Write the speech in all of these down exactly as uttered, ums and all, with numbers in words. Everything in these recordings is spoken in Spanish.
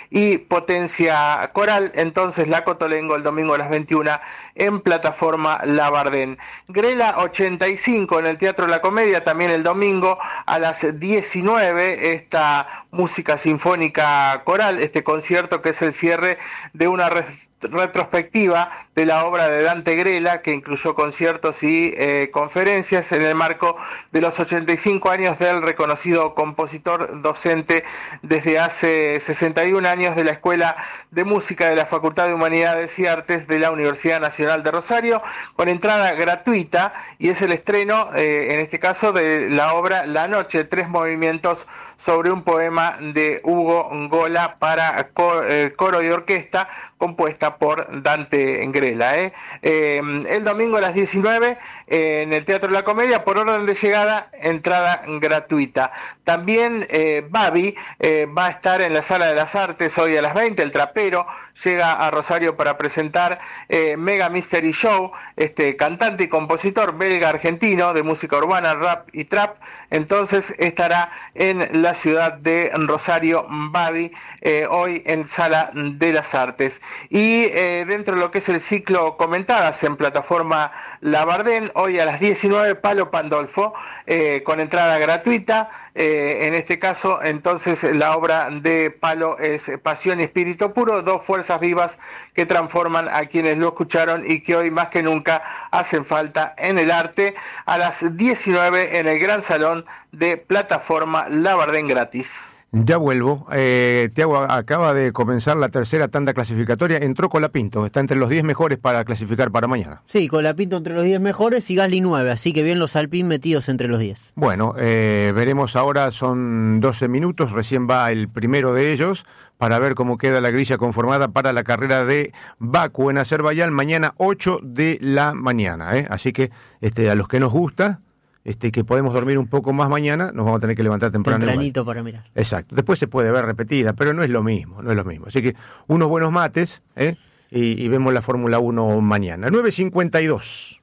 y Potencia Coral. Entonces la Cotolengo el domingo a las veintiuna en plataforma Labardén. Grela ochenta y cinco en el Teatro La Comedia, también el domingo a las diecinueve, esta música sinfónica coral, este concierto que es el cierre de una re- retrospectiva de la obra de Dante Grela, que incluyó conciertos y eh, conferencias en el marco de los ochenta y cinco años del reconocido compositor, docente desde hace sesenta y un años de la Escuela de Música de la Facultad de Humanidades y Artes de la Universidad Nacional de Rosario, con entrada gratuita, y es el estreno, eh, en este caso, de la obra La Noche, tres movimientos sobre un poema de Hugo Gola para coro y orquesta, compuesta por Dante Grela. ¿eh? Eh, el domingo a las diecinueve eh, en el Teatro La Comedia, por orden de llegada, entrada gratuita. También eh, Babi eh, va a estar en la Sala de las Artes hoy a las veinte, el trapero llega a Rosario para presentar eh, Mega Mystery Show, este cantante y compositor belga-argentino de música urbana, rap y trap. Entonces estará en la ciudad de Rosario Babi eh, hoy en Sala de las Artes. Y eh, dentro de lo que es el ciclo Comentadas en plataforma Labardén, hoy a las diecinueve, Palo Pandolfo, eh, con entrada gratuita. Eh, en este caso, entonces, la obra de Palo es Pasión y Espíritu Puro, dos fuerzas vivas que transforman a quienes lo escucharon y que hoy más que nunca hacen falta en el arte, a las diecinueve en el Gran Salón de plataforma Labardén gratis. Ya vuelvo. Eh, Tiago, acaba de comenzar la tercera tanda clasificatoria. Entró Colapinto, está entre los diez mejores para clasificar para mañana. Sí, Colapinto entre los diez mejores y Gasly nueve, así que bien los Alpín metidos entre los diez. Bueno, eh, veremos ahora, son doce minutos, recién va el primero de ellos, para ver cómo queda la grilla conformada para la carrera de Bakú en Azerbaiyán, mañana ocho de la mañana. ¿eh? Así que este, a los que nos gusta... Este, que podemos dormir un poco más mañana, nos vamos a tener que levantar temprano. Tempranito para mirar. Exacto. Después se puede ver repetida, pero no es lo mismo, no es lo mismo. Así que unos buenos mates, ¿eh? y, y vemos la Fórmula uno mañana. nueve cincuenta y dos.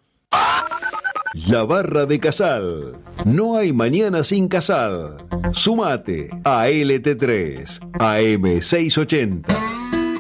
La Barra de Casal. No hay mañana sin Casal. Sumate a L T tres, A M seiscientos ochenta.